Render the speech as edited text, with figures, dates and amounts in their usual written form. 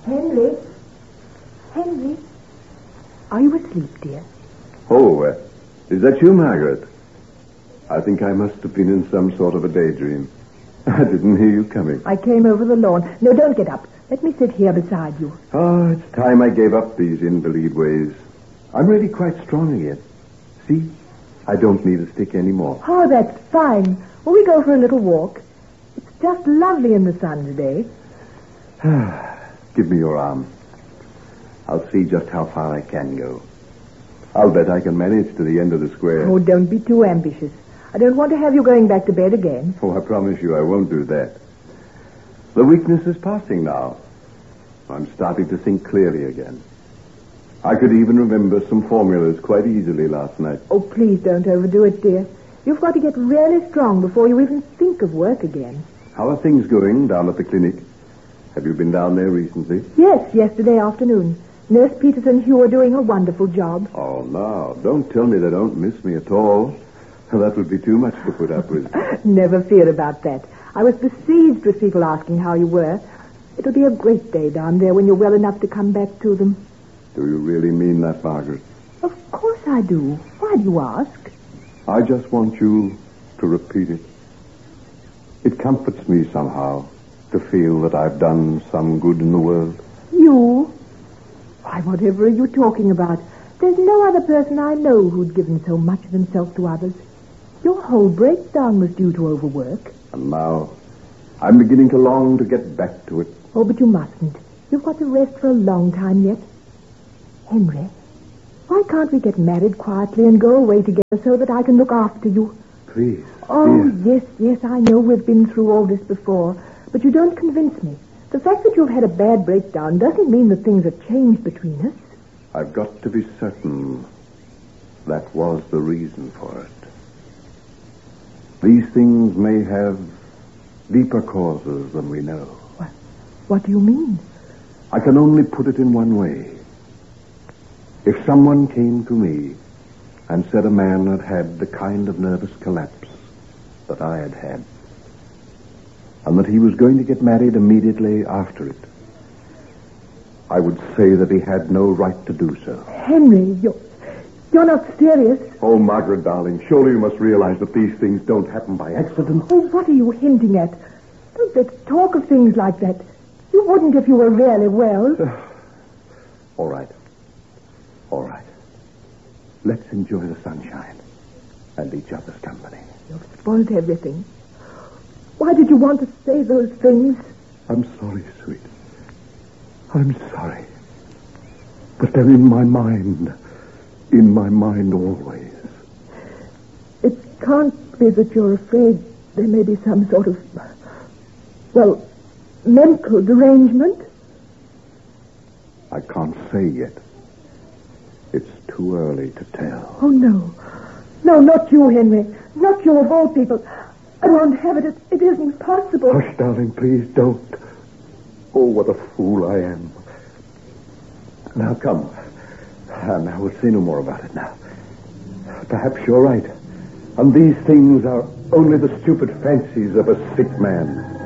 Henry? Henry? Are you asleep, dear? Oh, is that you, Margaret? I think I must have been in some sort of a daydream. I didn't hear you coming. I came over the lawn. No, don't get up. Let me sit here beside you. Oh, it's time I gave up these invalid ways. I'm really quite strong again. See? I don't need a stick anymore. Oh, that's fine. Will we go for a little walk? It's just lovely in the sun today. Give me your arm. I'll see just how far I can go. I'll bet I can manage to the end of the square. Oh, don't be too ambitious. I don't want to have you going back to bed again. Oh, I promise you I won't do that. The weakness is passing now. I'm starting to think clearly again. I could even remember some formulas quite easily last night. Oh, please don't overdo it, dear. You've got to get really strong before you even think of work again. How are things going down at the clinic? Have you been down there recently? Yes, yesterday afternoon. Nurse Peterson and Hugh are doing a wonderful job. Oh, no. Don't tell me they don't miss me at all. That would be too much to put up with. Never fear about that. I was besieged with people asking how you were. It'll be a great day down there when you're well enough to come back to them. Do you really mean that, Margaret? Of course I do. Why do you ask? I just want you to repeat it. It comforts me somehow to feel that I've done some good in the world. You? Why, whatever are you talking about? There's no other person I know who'd given so much of himself to others. Your whole breakdown was due to overwork. And now, I'm beginning to long to get back to it. Oh, but you mustn't. You've got to rest for a long time yet. Henry, why can't we get married quietly and go away together so that I can look after you? Please. Oh, dear. yes, I know we've been through all this before, but you don't convince me. The fact that you've had a bad breakdown doesn't mean that things have changed between us. I've got to be certain that was the reason for it. These things may have deeper causes than we know. What do you mean? I can only put it in one way. If someone came to me and said a man had had the kind of nervous collapse that I had had, and that he was going to get married immediately after it, I would say that he had no right to do so. Henry, you're not serious. Oh, Margaret, darling, surely you must realize that these things don't happen by accident. Oh, what are you hinting at? Don't let's talk of things like that. You wouldn't if you were really well. All right. Let's enjoy the sunshine and each other's company. You've spoiled everything. Why did you want to say those things? I'm sorry, sweet. I'm sorry. But they're in my mind. In my mind always. It can't be that you're afraid there may be some sort of, mental derangement? I can't say yet. It's too early to tell. Oh, no. No, not you, Henry. Not you of all people. I won't have it. It isn't possible. Hush, darling, please don't. Oh, what a fool I am. Now, come. Now, we'll say no more about it now. Perhaps you're right. And these things are only the stupid fancies of a sick man.